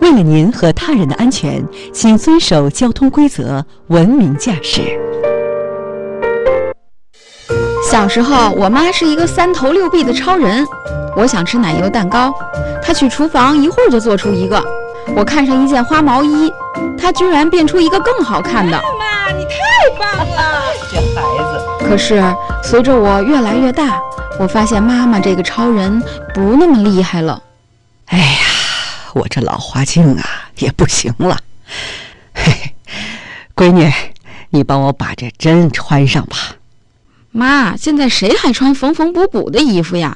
为了您和他人的安全，请遵守交通规则，文明驾驶。 小时候，我妈是一个3头6臂的超人。我想吃奶油蛋糕，她去厨房一会儿就做出一个。我看上一件花毛衣，她居然变出一个更好看的。 妈妈，你太棒了！这孩子。 可是随着我越来越大，我发现妈妈这个超人不那么厉害了。 哎呀，我这老花镜啊也不行了。嘿嘿，闺女，你帮我把这针穿上吧。 妈，现在谁还穿缝缝补补的衣服呀？